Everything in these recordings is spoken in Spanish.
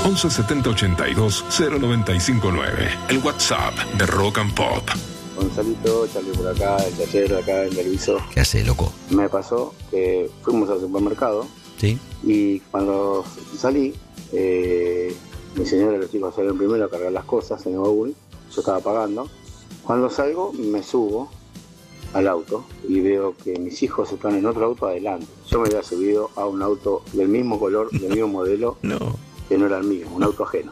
11 70 82 0959. El WhatsApp de Rock and Pop. Gonzalito, Charlie por acá, el taller acá en Belviso. ¿Qué hace, loco? Me pasó que fuimos al supermercado. Sí. Y cuando salí, mi señora y los chicos salieron primero a cargar las cosas en el baúl. Yo estaba pagando. Cuando salgo, me subo al auto y veo que mis hijos están en otro auto adelante. Yo me había subido a un auto del mismo color, del mismo modelo, que no era el mío, un auto ajeno.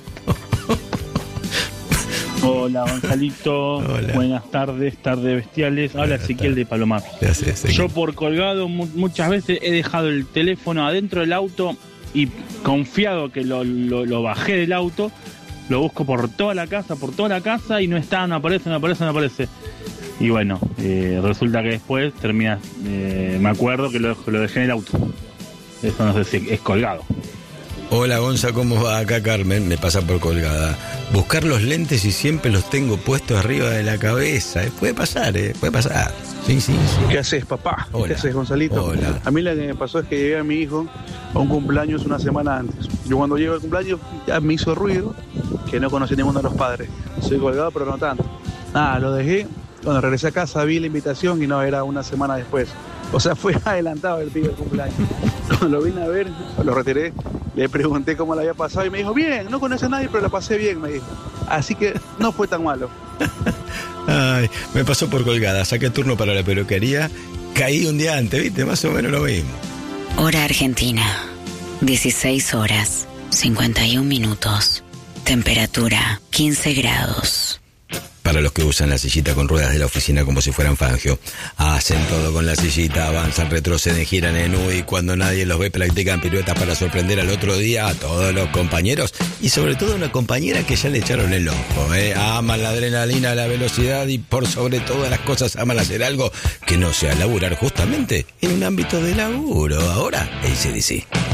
Hola Gonzalito, hola. Buenas tardes, tardes bestiales. Habla Ezequiel de Palomar. Gracias, yo por colgado muchas veces he dejado el teléfono adentro del auto y confiado que lo bajé del auto, lo busco por toda la casa y no está, no aparece. Y bueno, resulta que después termina, me acuerdo que lo dejé en el auto. Eso no sé si es colgado. Hola Gonza, ¿cómo va? Acá Carmen, me pasa por colgada. Buscar los lentes y siempre los tengo puestos arriba de la cabeza. Puede pasar. Sí. ¿Qué haces, papá? Hola. ¿Qué haces, Gonzalito? Hola. A mí lo que me pasó es que llevé a mi hijo a un cumpleaños una semana antes. Yo cuando llego al cumpleaños ya me hizo ruido que no conocí ninguno de los padres. Soy colgado, pero no tanto. Nada, lo dejé. Cuando regresé a casa vi la invitación y no, era una semana después. O sea, fue adelantado el pibe del cumpleaños. Cuando lo vine a ver, lo retiré, le pregunté cómo le había pasado y me dijo, bien, no conoce a nadie, pero la pasé bien, me dijo. Así que no fue tan malo. Ay, me pasó por colgada, saqué turno para la peluquería, caí un día antes, ¿viste? Más o menos lo mismo. Hora Argentina, 16 horas, 51 minutos. Temperatura, 15 grados. Para los que usan la sillita con ruedas de la oficina como si fueran Fangio, hacen todo con la sillita, avanzan, retroceden, giran en U y cuando nadie los ve practican piruetas para sorprender al otro día a todos los compañeros y sobre todo a una compañera que ya le echaron el ojo. Aman la adrenalina, la velocidad y por sobre todas las cosas aman hacer algo que no sea laburar justamente en un ámbito de laburo. Ahora, AC/DC.